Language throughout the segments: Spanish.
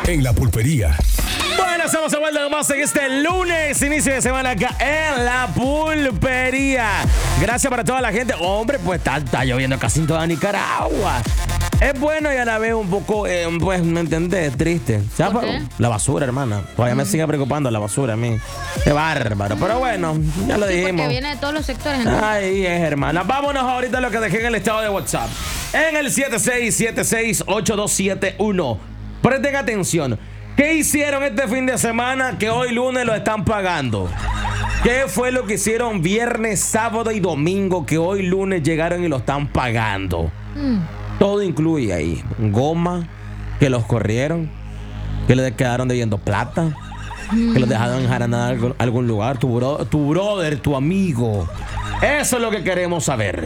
en la pulpería. Bueno, estamos de vuelta más en este lunes, inicio de semana acá en la pulpería. Gracias para toda la gente. Hombre, pues está lloviendo casi en toda Nicaragua. Es bueno y a la vez un poco, pues, ¿me entendés? Triste. ¿Sabes? ¿Por qué? La basura, hermana. Todavía me sigue preocupando la basura a mí. Qué bárbaro. Pero bueno, ya lo dijimos. Porque viene de todos los sectores. Entonces. Ahí es, hermana. Vámonos ahorita a lo que dejé en el estado de WhatsApp. En el 76768271. Presten atención. ¿Qué hicieron este fin de semana que hoy lunes lo están pagando? ¿Qué fue lo que hicieron viernes, sábado y domingo que hoy lunes llegaron y lo están pagando? Todo incluye ahí. Goma, que los corrieron, que les quedaron debiendo plata, que los dejaron enjaranar en algún lugar. Tu brother, tu amigo. Eso es lo que queremos saber.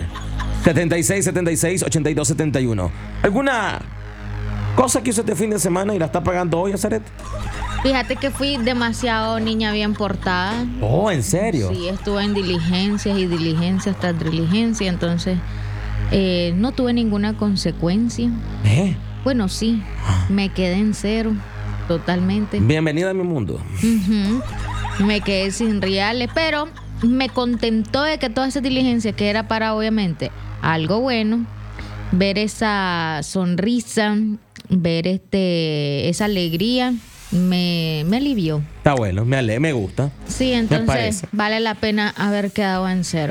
76768271. ¿Alguna cosa que hizo este fin de semana y la está pagando hoy, Azaret? Fíjate que fui demasiado niña bien portada. Oh, ¿en serio? Sí, estuve en diligencias y diligencias tras diligencia, entonces no tuve ninguna consecuencia. Bueno, sí, me quedé en cero, totalmente. Bienvenida a mi mundo. Me quedé sin reales, pero me contentó de que toda esa diligencia, que era para obviamente algo bueno, ver esa sonrisa, ver esa alegría, me alivió. Está bueno, me gusta. Sí, entonces vale la pena haber quedado en cero.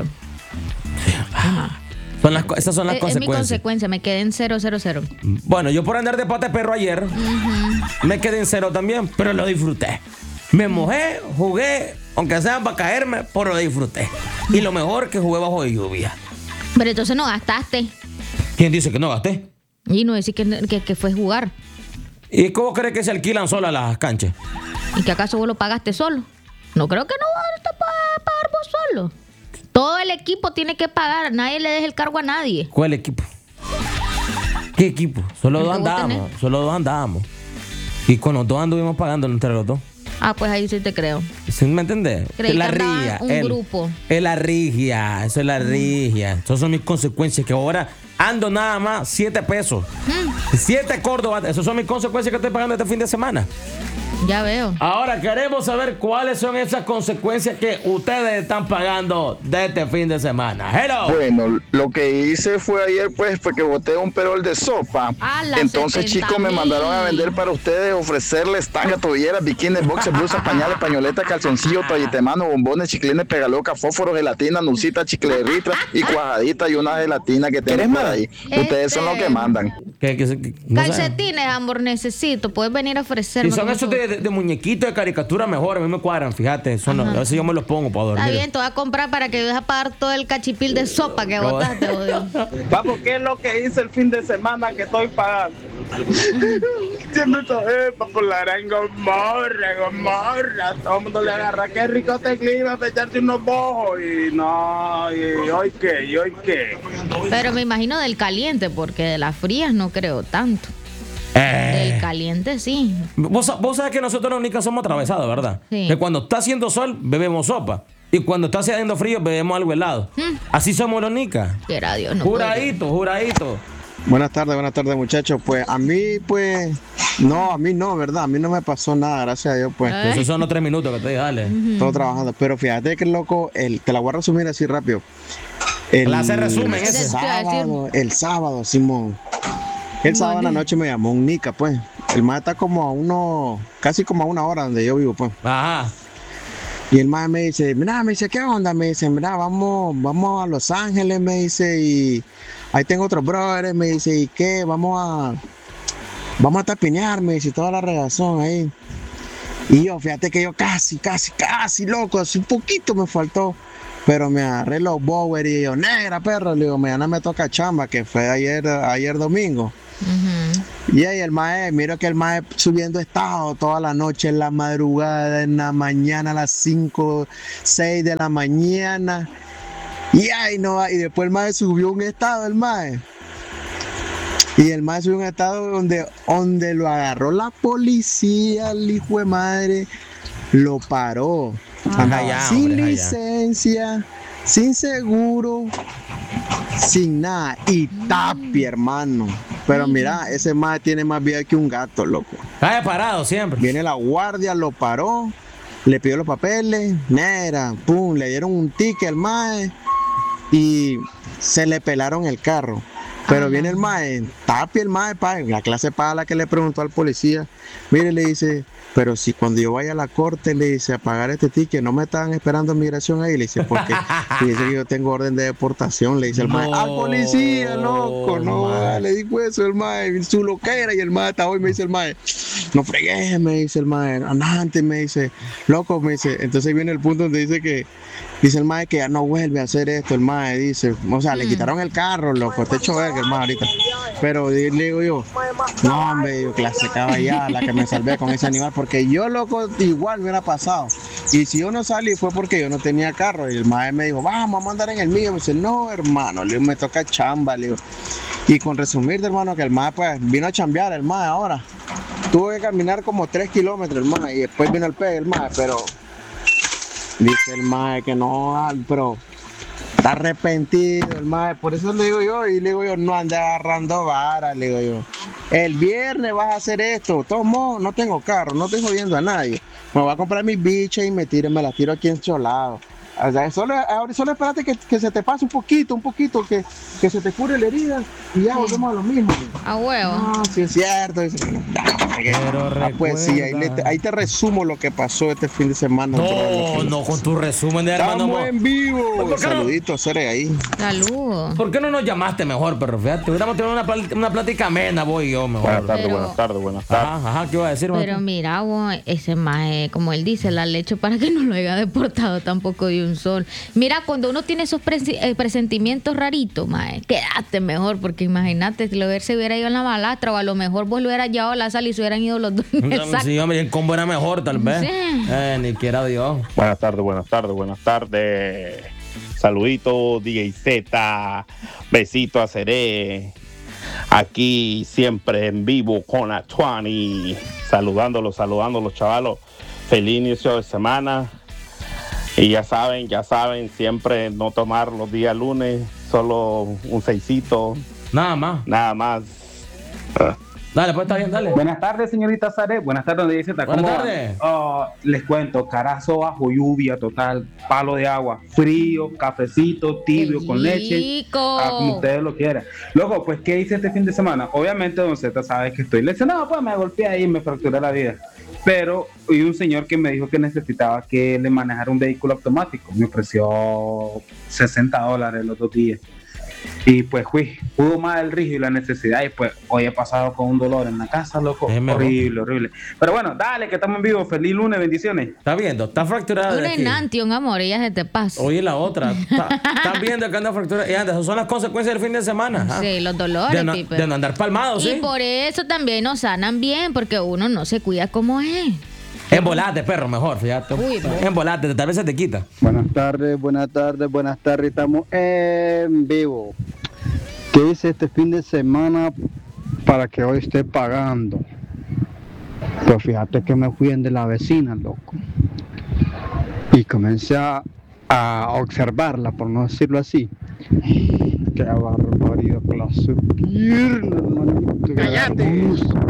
Esas son las Es mi consecuencias. consecuencia, me quedé en 0. Bueno, yo por andar de pata de perro ayer, me quedé en cero también, pero lo disfruté. Me mojé, jugué, aunque sea para caerme, pero lo disfruté. Y lo mejor que jugué bajo de lluvia. Pero entonces no gastaste. ¿Quién dice que no gasté? Y no decir que fue jugar. ¿Y cómo crees que se alquilan solas las canchas? ¿Y que acaso vos lo pagaste solo? No creo que no vas a pagar vos solo. Todo el equipo tiene que pagar. Nadie le deje el cargo a nadie. ¿Cuál equipo? ¿Qué equipo? Solo El dos que vos andábamos. Y con los dos anduvimos pagando entre los dos. Ah, pues ahí sí te creo. ¿Sí me entendés? Creí Es la que andaban rigia. un grupo. Es la rigia. Eso es la rigia. Esas son mis consecuencias. Que ahora ando nada más 7 pesos. 7 Córdoba. Esas son mis consecuencias que estoy pagando este fin de semana. Ya veo. Ahora queremos saber cuáles son esas consecuencias que ustedes están pagando de este fin de semana. Hello. Bueno, lo que hice fue ayer, pues, fue que boté un perol de sopa. Entonces, chicos, me mandaron a vender para ustedes, ofrecerles tanga, tobilleras, bikinis, boxes, blusas, pañales, pañoletas, calzoncillos, toallitas de mano, bombones, chiclines, pegaloca, fósforos, gelatina, nucita, chicle de ritra y cuajadita y una gelatina que tenés por ahí. Ustedes son los que mandan. No sé. Calcetines, amor, necesito. Puedes venir a ofrecerme. Si son con esos eso. de muñequitos de caricatura, mejor. A mí me cuadran, fíjate. A veces yo me los pongo para dormir. Está bien, te voy a comprar para que dejes pagar todo el cachipil de sopa que botaste, odio. Vamos, ¿qué es lo que hice el fin de semana que estoy pagando? Siempre estoy popular en Gomorra. Todo el mundo le agarra. Qué rico te clima para echarte unos bojos. Y no, ¿y hoy qué? Pero me imagino del caliente, porque de las frías no creo tanto. Del caliente sí. Vos sabés que nosotros los nicas somos atravesados, ¿verdad? Sí. Que cuando está haciendo sol, bebemos sopa. Y cuando está haciendo frío, bebemos algo helado. Así somos los nicas. Quiera Dios, no Juradito. Buenas tardes, muchachos. Pues a mí, pues, no, ¿verdad? A mí no me pasó nada, gracias a Dios, pues. Esos son los 3 minutos que te dije, dale. Todo trabajando. Pero fíjate que loco, te la voy a resumir así rápido. La hace resumen ese. El sábado, Simón. El sábado en la noche me llamó un nica, pues. El más está casi como a 1 hora donde yo vivo, pues. Ajá. Y el más me dice, ¿qué onda? Me dice, mira, vamos a Los Ángeles, me dice, y ahí tengo otros brothers, me dice, ¿y qué? Vamos a tapinear, me dice, toda la regazón ahí. Y yo, fíjate que yo casi, loco, así un poquito me faltó. Pero me agarré los Bower y yo, negra, perro, le digo, mañana me toca chamba, que fue ayer domingo. Y ahí el mae, miro que el mae subiendo estado toda la noche, en la madrugada, en la mañana, a las 5, 6 de la mañana. Y ahí no, y después el mae subió un estado, el mae. Y el mae subió un estado donde lo agarró la policía, el hijo de madre, lo paró. Sin licencia, sin seguro, sin nada. Y tapi, hermano. Pero mira, ese mae tiene más vida que un gato, loco. Está parado siempre. Viene la guardia, lo paró, le pidió los papeles, mira, pum, le dieron un ticket al mae y se le pelaron el carro. Pero viene el mae, tapi el mae, la clase paga la que le preguntó al policía, mire, le dice, pero si cuando yo vaya a la corte, le dice, a pagar este ticket, no me estaban esperando en migración ahí, le dice, porque dice que yo tengo orden de deportación, le dice el mae, al policía, loco, no, le dijo eso el mae, su loquera, y el mae está hoy, me dice el mae, no fregues, me dice el mae, andante, me dice, loco, me dice, entonces viene el punto donde dice que, dice el mae que ya no vuelve a hacer esto, el mae dice, o sea, le quitaron el carro, loco, te echo verga el mae ahorita, pero le digo yo, no hombre, yo clase caballada, la que me salvé con ese animal, porque yo, loco, igual me hubiera pasado, y si yo no salí fue porque yo no tenía carro, y el mae me dijo, vamos a mandar en el mío, me dice, no hermano, le digo, me toca chamba, le digo, y con resumirte hermano, que el mae pues vino a chambear, el mae ahora, tuve que caminar como 3 kilómetros, el mae, y después vino el pegue, el mae, pero dice el mae que no, pero está arrepentido el mae, por eso le digo yo, y le digo yo, no ande agarrando vara, le digo yo, el viernes vas a hacer esto, tomo, no tengo carro, no estoy jodiendo a nadie, me voy a comprar mis bichas y me las tiro aquí en Cholado. O sea, solo espérate que se te pase un poquito, que se te cure la herida y ya volvemos a lo mismo. A huevo. Ah, sí es cierto. Pero pues sí, ahí te resumo lo que pasó este fin de semana. No, con tu resumen de hermano. Estamos en vivo. Saluditos, Cere, ahí. Saludos. ¿Por qué no nos llamaste mejor, perro? Fíjate, hubiéramos tenido una plática amena, voy yo mejor. Buenas tardes. Ajá, ¿qué iba a decir? Pero mira, ese maje, como él dice, la leche para que no lo haya deportado tampoco dio un sol. Mira, cuando uno tiene esos presentimientos raritos, maje, quédate mejor, porque imagínate si se hubiera ido en la balastra, o a lo mejor vos lo hubieras llevado a la sala y se hubieran ido los dos. Sí, hombre, el combo era mejor, tal vez. Sí. Ni quiera Dios. Buenas tardes. Saludito, DJ Z. Besito a Seré. Aquí siempre en vivo con Atuani. Saludándolos, chavalos. Feliz inicio de semana. Y ya saben, siempre no tomar los días lunes, solo un 6cito. Nada más. Dale, pues está bien, dale. Buenas tardes, señorita Sare. Buenas tardes, donde dice Buenas tardes. Les cuento, carazo bajo lluvia total, palo de agua, frío, cafecito, tibio, con leche, como ustedes lo quieran. Luego, pues, ¿qué hice este fin de semana? Obviamente, don Z sabe que estoy lesionado, pues me golpeé ahí y me fracturé la vida. Pero hay un señor que me dijo que necesitaba que le manejara un vehículo automático. Me ofreció $60 los 2 días. Y pues pudo más el riesgo y la necesidad. Y pues hoy he pasado con un dolor en la casa, loco. Horrible. Pero bueno, dale, que estamos en vivo. Feliz lunes, bendiciones. ¿Estás viendo? Está fracturada. Un enantium, amor, ella se te pasa. Oye, la otra. ¿Estás viendo que anda fracturada? Y anda, esas son las consecuencias del fin de semana. Sí, los dolores, de no andar palmado, ¿sí? Y por eso también nos sanan bien, porque uno no se cuida como es. Embolate, perro, mejor, fíjate. Embolate, tal vez se te quita. Buenas tardes. Estamos en vivo. ¿Qué hice este fin de semana para que hoy esté pagando? Pues fíjate que me fui de la vecina, loco. Y comencé a observarla, por no decirlo así. Qué barbaridad con las piernas, hermanito. ¡Cállate!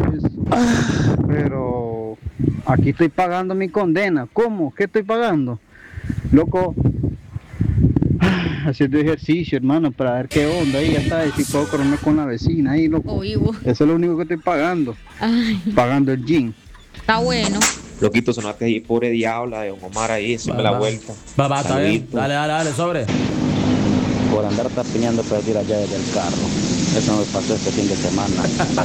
Pero aquí estoy pagando mi condena. ¿Cómo? ¿Qué estoy pagando? Loco, haciendo ejercicio, hermano, para ver qué onda. Ahí ya está, y si puedo correrme con la vecina ahí, loco. Eso es lo único que estoy pagando. Pagando el gym. Está bueno. Loquito, sonaste ahí, pobre diabla de Omar ahí, siempre la vuelta. Va, está bien. Dale, sobre. Por andar tapiñando perdí las llaves del carro. Eso me pasó este fin de semana.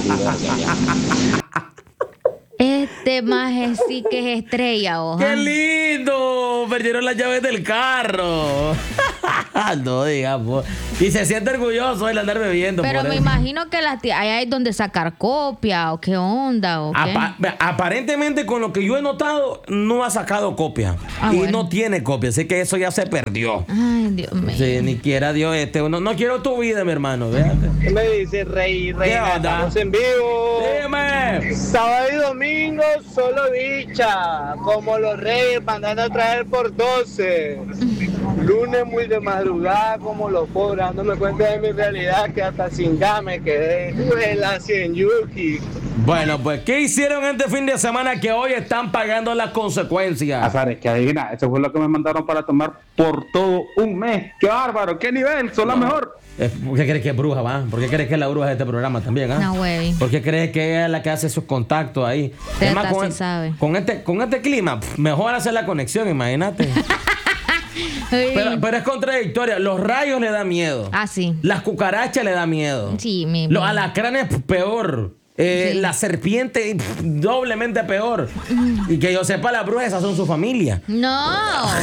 Este maje sí que es estrella, ojo. ¡Qué lindo! Perdieron las llaves del carro. No digamos. Y se siente orgulloso de andar bebiendo. Pero me imagino que ahí hay donde sacar copia o qué onda o qué. Aparentemente, con lo que yo he notado, no ha sacado copia. Y bueno, no tiene copia, así que eso ya se perdió. Ay, Dios mío. Sí, ni quiera Dios no quiero tu vida, mi hermano. Véate. ¿Qué me dice Rey? Estamos en vivo. Dime. Sábado y domingo solo bicha, como los reyes mandando a traer por 12. Lunes muy de madrugada como los pobres, dándome cuenta de mi realidad que hasta sin gas me quedé en la 100 Yuki. Bueno, pues, ¿qué hicieron este fin de semana que hoy están pagando las consecuencias? Azares, que adivina, eso fue lo que me mandaron para tomar por todo un mes. ¡Qué bárbaro! ¡Qué nivel! ¡Son la mejor! ¿Por qué crees que es bruja, va? ¿Por qué crees que es la bruja de este programa también, No, güey. ¿Por qué crees que ella es la que hace sus contactos ahí? Además, sabe. Con este clima, mejor hacer la conexión, imagínate. Pero es contradictoria. Los rayos le da miedo. Ah, sí. Las cucarachas le da miedo. Sí, Los alacranes peor. Sí. La serpiente doblemente peor. Y que yo sepa, las brujas esas son su familia. No.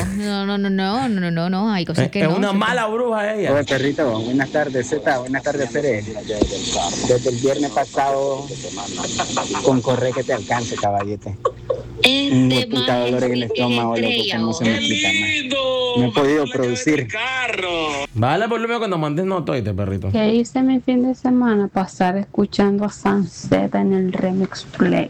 Hay cosas que es no. una mala bruja ella. Hola, perrito. Buenas tardes, Zeta. Buenas tardes, Pérez. Desde el viernes pasado con correr que te alcance, caballete. Un puta dolor en el estómago, loco, que no se me quita más. No he podido producir. Vale, por lo menos cuando mandes no estoy, perrito. ¿Qué hice mi fin de semana? Pasar escuchando a Sunset en el Remix Play.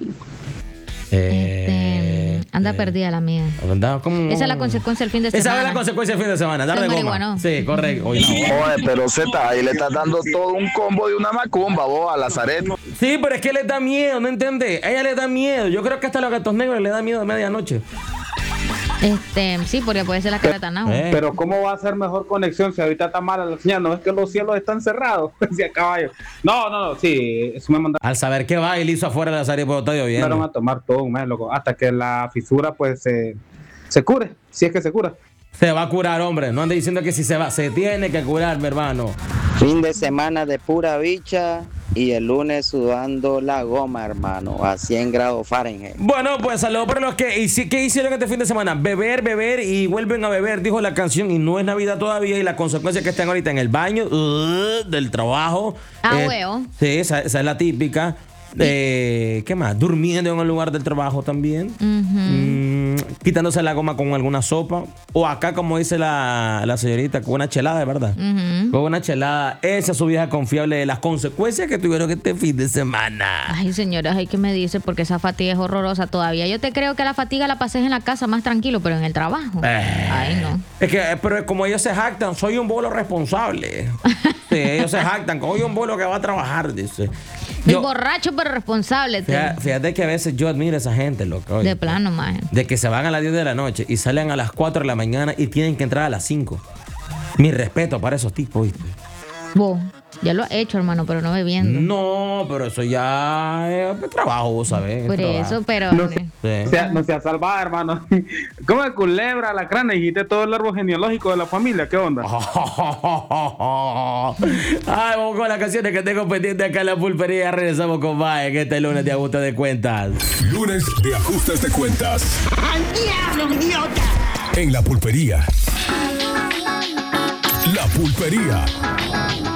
Anda perdida la mía. Esa es la consecuencia del fin de semana. Esa es la consecuencia del fin de semana. Darle goma. ¿No? Sí, correcto. Oye, pero Zeta, ahí le estás dando todo un combo de una macumba, vos, a Lazaret. Sí, pero es que le da miedo, ¿no entiendes? A ella le da miedo. Yo creo que hasta a los gatos negros le da miedo a medianoche. Sí, porque puede ser la careta nada. Pero ¿cómo va a ser mejor conexión si ahorita está mala la señal? No es que los cielos están cerrados. Decía caballo. No, sí, eso me mandaron. Al saber que va y le hizo afuera de la serie, pues está lloviendo. Me mandaron a tomar todo un mes, loco, hasta que la fisura pues se cure, si es que se cura. Se va a curar, hombre. No ande diciendo que si se va, se tiene que curar, mi hermano. Fin de semana de pura bicha. Y el lunes sudando la goma, hermano, a 100 grados Fahrenheit. Bueno, pues saludos para los que ¿qué hicieron este fin de semana? Beber y vuelven a beber, dijo la canción, y no es Navidad todavía, y la consecuencia es que están ahorita en el baño del trabajo. Huevo. Sí, esa es la típica. ¿Qué más? Durmiendo en el lugar del trabajo también. Quitándose la goma con alguna sopa. O acá, como dice la señorita, con una chelada, ¿verdad? Con una chelada. Esa es su vieja confiable de las consecuencias que tuvieron este fin de semana. Ay, señoras, hay que me dice, porque esa fatiga es horrorosa todavía. Yo te creo que la fatiga la pases en la casa más tranquilo, pero en el trabajo. Ay, no. Es que, pero como ellos se jactan, soy un bolo responsable. Sí, ellos se jactan, soy un bolo que va a trabajar, dice. Borracho pero responsable. Fíjate que a veces yo admiro a esa gente, loco. De plano, man. De que se van a las 10 de la noche y salen a las 4 de la mañana y tienen que entrar a las 5. Mi respeto para esos tipos, ¿viste? Vos, ya lo he hecho, hermano, pero no bebiendo. No, pero eso ya es trabajo, vos sabés. Por eso, pero... No seas salvada, hermano. ¿Cómo de culebra, alacrán? Dijiste todo el árbol genealógico de la familia. ¿Qué onda? Ay, vamos con las canciones que tengo pendientes acá en la pulpería. Ya regresamos con Mae, que este lunes de ajuste de cuentas. Lunes de ajustes de cuentas. ¡Al diablo, idiota! En la pulpería. La pulpería.